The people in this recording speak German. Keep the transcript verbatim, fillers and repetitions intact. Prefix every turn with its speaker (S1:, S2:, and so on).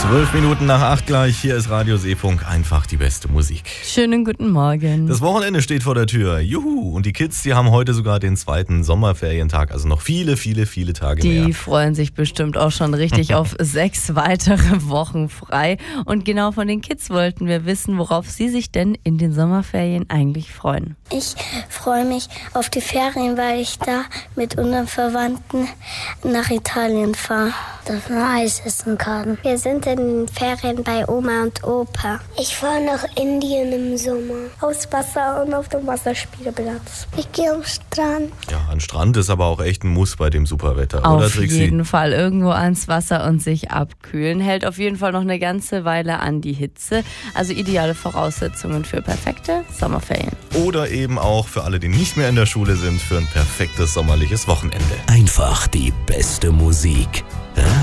S1: Zwölf Minuten nach acht gleich, hier ist Radio Seefunk, einfach die beste Musik.
S2: Schönen guten Morgen.
S1: Das Wochenende steht vor der Tür, juhu, und die Kids, die haben heute sogar den zweiten Sommerferientag, also noch viele, viele, viele Tage
S2: Die
S1: mehr.
S2: Die freuen sich bestimmt auch schon richtig auf sechs weitere Wochen frei. Und genau von den Kids wollten wir wissen, worauf sie sich denn in den Sommerferien eigentlich freuen.
S3: Ich freue mich auf die Ferien, weil ich da mit unseren Verwandten nach Italien fahre. Dass man Eis essen kann. Wir sind in den Ferien bei Oma und Opa. Ich fahre nach Indien im Sommer. Aufs Wasser und auf dem Wasserspielplatz. Ich gehe am Strand.
S1: Ja, an Strand ist aber auch echt ein Muss bei dem Superwetter,
S2: auf
S1: oder Trixi?
S2: Auf jeden Fall irgendwo ans Wasser und sich abkühlen. Hält auf jeden Fall noch eine ganze Weile an die Hitze. Also ideale Voraussetzungen für perfekte Sommerferien.
S1: Oder eben auch für alle, die nicht mehr in der Schule sind, für ein perfektes sommerliches Wochenende.
S4: Einfach die beste Musik.